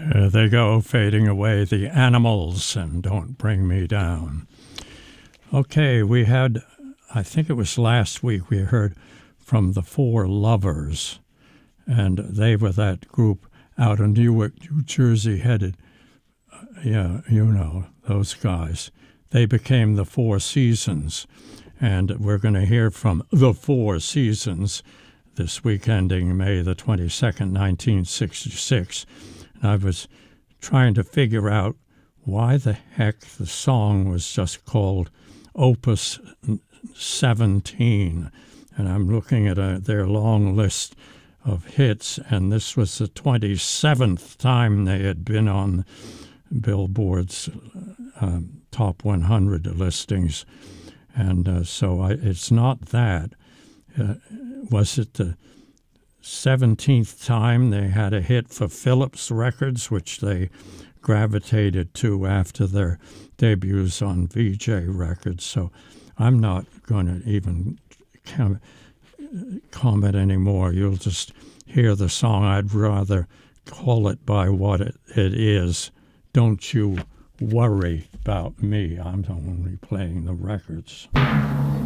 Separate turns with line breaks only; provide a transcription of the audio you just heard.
There they go, fading away, the Animals, and Don't Bring Me Down. Okay, we had, I think it was last week, we heard from the Four Lovers, and they were that group out of Newark, New Jersey, headed, yeah, you know, those guys. They became the Four Seasons, and we're going to hear from the Four Seasons this week ending May the 22nd, 1966. And I was trying to figure out why the heck the song was just called Opus 17. And I'm looking at their long list of hits, and this was the 27th time they had been on Billboard's Top 100 listings. And so it's not that. Was it the 17th time they had a hit for Philips Records, which they gravitated to after their debuts on VJ Records? So I'm not going to even comment anymore. You'll just hear the song. I'd rather call it by what it is. Don't you worry about me. I'm only playing the records.